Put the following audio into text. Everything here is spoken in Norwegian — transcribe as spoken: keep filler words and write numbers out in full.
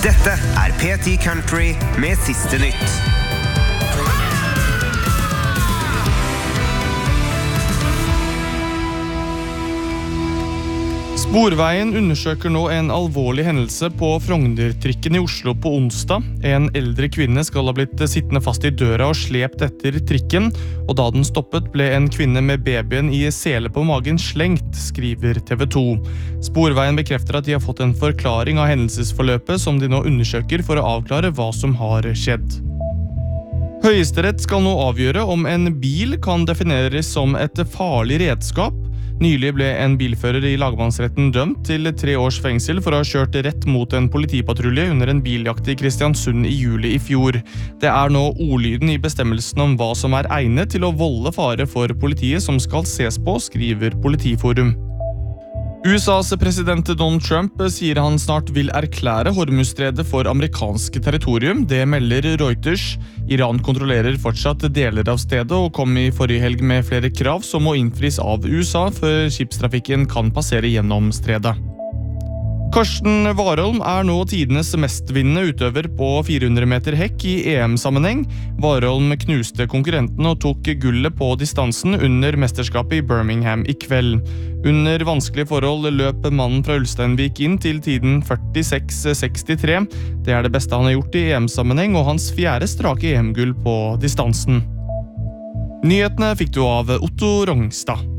Dette er P ti Country med siste nytt. Sporveien undersøker nå en alvorlig hendelse på Frogner-trikken i Oslo på onsdag. En eldre kvinne skal ha blitt sittende fast i døra og slept etter trikken, og da den stoppet ble en kvinne med babyen i sele på magen slengt, skriver T V to. Sporveien bekrefter at de har fått en forklaring av hendelsesforløpet som de nå undersøker for å avklare hva som har skjedd. Høyesterett skal nå avgjøre om en bil kan defineres som et farlig redskap. Nylig ble en bilfører i lagmannsretten dømt til tre års fengsel for å ha kjørt rett mot en politipatrulje under en biljakt i Kristiansund i juli i fjor. Det er nå ordlyden i bestemmelsen om hva som er egnet til å volde fare for politiet som skal ses på, skriver Politiforum. U S A's president Donald Trump sier han snart vil erklære Hormuzstredet for amerikansk territorium. Det melder Reuters. Iran kontrollerer fortsatt deler av stedet og kom i forrige helg med flere krav som må innfris av U S A før skipstrafikken kan passere gjennom stredet. Karsten Warholm er nå tidenes mestvinnende utøver på fire hundre meter hekk i E M-sammenheng. Warholm knuste konkurrenten og tok gullet på distansen under mesterskapet i Birmingham i kveld. Under vanskelige forhold løp mannen fra Ulsteinvik inn til tiden førtiseks sekstitre. Det er det beste han har gjort i E M-sammenheng og hans fjerde strake E M-gull på distansen. Nyhetene fikk du av Otto Rongstad.